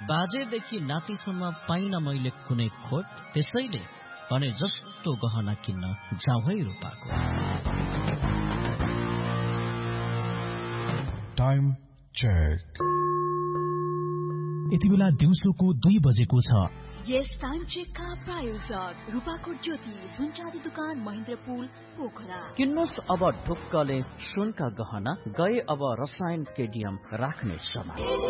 बाजेदेखि नातिसम्म पाइन मैले कुनै खोट, त्यसैले भने जस्तो गहना किन्न जाउँ है रूपाको। Time check. यति बेला दिउँसोको 2 बजेको छ। यस टाइम चेकका प्रायोजक रूपाकोट ज्योति सुनचाँदी दुकान महेन्द्रपुल पोखरा। किन्नुहोस् अब ढुक्कले सुनका गहना, गए अब रसायन केडियम राख्ने समय।